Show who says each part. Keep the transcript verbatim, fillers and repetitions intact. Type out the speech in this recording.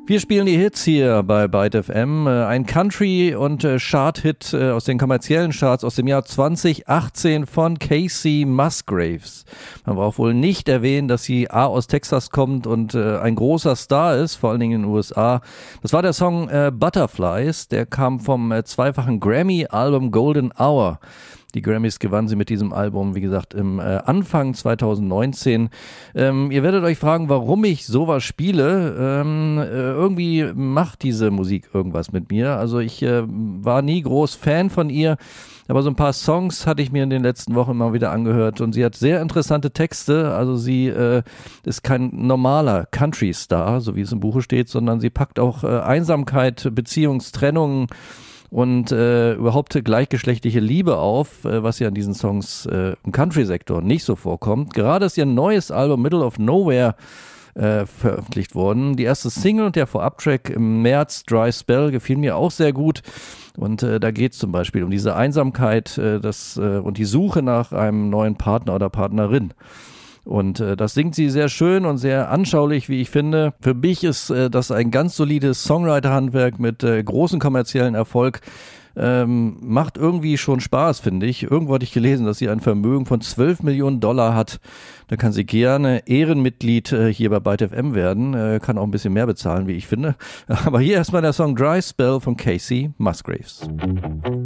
Speaker 1: Wir spielen die Hits hier bei Byte F M. Ein Country- und Chart-Hit aus den kommerziellen Charts aus dem Jahr zwanzig achtzehn von Kacey Musgraves. Man braucht wohl nicht erwähnen, dass sie A aus Texas kommt und ein großer Star ist, vor allen Dingen in den U S A. Das war der Song Butterflies, der kam vom zweifachen Grammy-Album Golden Hour. Die Grammys gewann sie mit diesem Album, wie gesagt, im äh, Anfang zwanzig neunzehn. Ähm, ihr werdet euch fragen, warum ich sowas spiele. Ähm, äh, irgendwie macht diese Musik irgendwas mit mir. Also ich äh, war nie groß Fan von ihr, aber so ein paar Songs hatte ich mir in den letzten Wochen immer wieder angehört und sie hat sehr interessante Texte. Also sie äh, ist kein normaler Country-Star, so wie es im Buche steht, sondern sie packt auch äh, Einsamkeit, Beziehungstrennungen und äh, überhaupt gleichgeschlechtliche Liebe auf, äh, was ja in diesen Songs äh, im Country-Sektor nicht so vorkommt. Gerade ist ihr neues Album Middle of Nowhere äh, veröffentlicht worden. Die erste Single und der Vorabtrack im März, Dry Spell, gefiel mir auch sehr gut. Und äh, da geht es zum Beispiel um diese Einsamkeit äh, das, äh, und die Suche nach einem neuen Partner oder Partnerin. Und äh, das singt sie sehr schön und sehr anschaulich, wie ich finde. Für mich ist äh, das ein ganz solides Songwriter-Handwerk mit äh, großem kommerziellen Erfolg. Ähm, macht irgendwie schon Spaß, finde ich. Irgendwo hatte ich gelesen, dass sie ein Vermögen von zwölf Millionen Dollar hat. Da kann sie gerne Ehrenmitglied äh, hier bei Byte F M werden. Äh, kann auch ein bisschen mehr bezahlen, wie ich finde. Aber hier erstmal der Song Dry Spell von Kacey Musgraves.